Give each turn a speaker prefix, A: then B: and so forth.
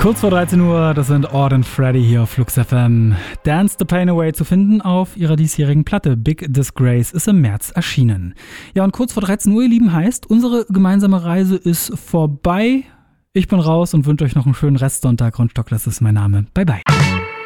A: Kurz vor 13 Uhr, das sind Ord und Freddy hier auf Flux FM. Dance the Pain Away zu finden auf ihrer diesjährigen Platte Big Disgrace ist im März erschienen. Ja, und kurz vor 13 Uhr, ihr Lieben, heißt, unsere gemeinsame Reise ist vorbei. Ich bin raus und wünsche euch noch einen schönen Restsonntag. Ron Stock, das ist mein Name. Bye, bye.